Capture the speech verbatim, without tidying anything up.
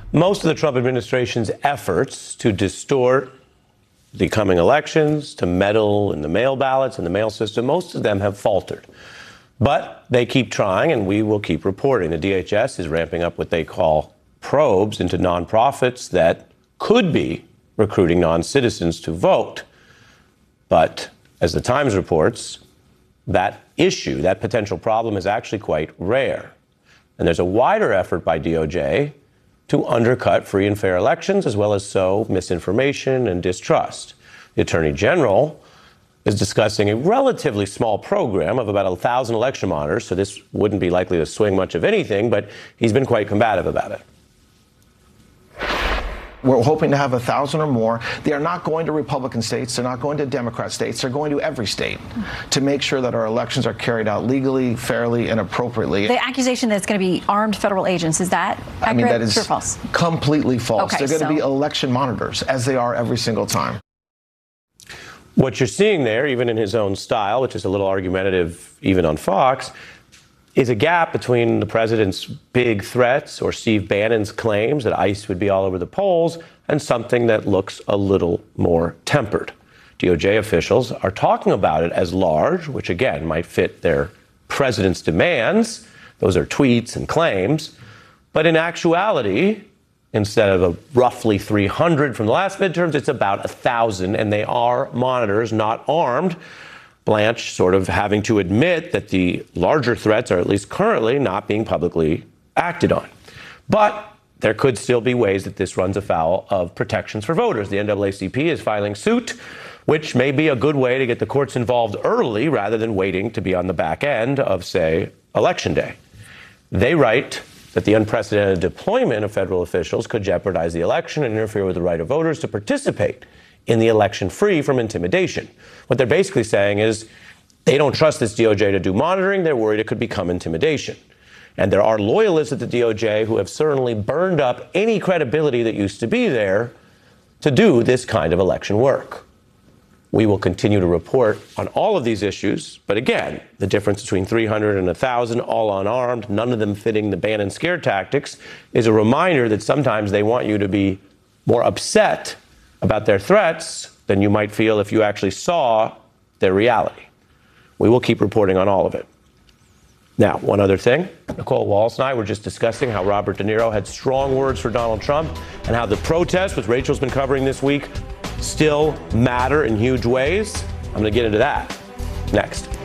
Most of the Trump administration's efforts to distort the coming elections, to meddle in the mail ballots and the mail system, most of them have faltered. But they keep trying, and we will keep reporting. The D H S is ramping up what they call probes into nonprofits that could be recruiting non-citizens to vote. But as the Times reports, that issue, that potential problem is actually quite rare. And there's a wider effort by D O J to undercut free and fair elections, as well as sow misinformation and distrust. The Attorney General is discussing a relatively small program of about one thousand election monitors, so this wouldn't be likely to swing much of anything, but he's been quite combative about it. We're hoping to have a thousand or more. They are not going to Republican states. They're not going to Democrat states. They're going to every state to make sure that our elections are carried out legally, fairly, and appropriately. The accusation that it's going to be armed federal agents, is that accurate? I mean, that is True or false? Completely false. Okay, They're going so. to be election monitors, as they are every single time. What you're seeing there, even in his own style, which is a little argumentative even on Fox, is a gap between the president's big threats or Steve Bannon's claims that ICE would be all over the polls and something that looks a little more tempered. D O J officials are talking about it as large, which again might fit their president's demands. Those are tweets and claims. But in actuality, instead of a roughly three hundred from the last midterms, it's about one thousand, and they are monitors, not armed. Blanche sort of having to admit that the larger threats are at least currently not being publicly acted on. But there could still be ways that this runs afoul of protections for voters. The N double A C P is filing suit, which may be a good way to get the courts involved early rather than waiting to be on the back end of, say, Election Day. They write that the unprecedented deployment of federal officials could jeopardize the election and interfere with the right of voters to participate in the election free from intimidation. What they're basically saying is they don't trust this D O J to do monitoring. They're worried it could become intimidation. And there are loyalists at the D O J who have certainly burned up any credibility that used to be there to do this kind of election work. We will continue to report on all of these issues. But again, the difference between three hundred and one thousand, all unarmed, none of them fitting the Bannon scare tactics, is a reminder that sometimes they want you to be more upset about their threats than you might feel if you actually saw their reality. We will keep reporting on all of it. Now, one other thing. Nicole Walls and I were just discussing how Robert De Niro had strong words for Donald Trump and how the protests, which Rachel's been covering this week, still matter in huge ways. I'm going to get into that next.